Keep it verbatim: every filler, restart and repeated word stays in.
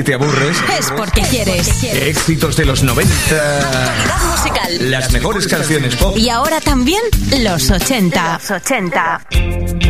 te aburres, es porque quieres. éxitos de los noventa, Actualidad musical, las mejores canciones pop y ahora también los ochenta. Los ochenta.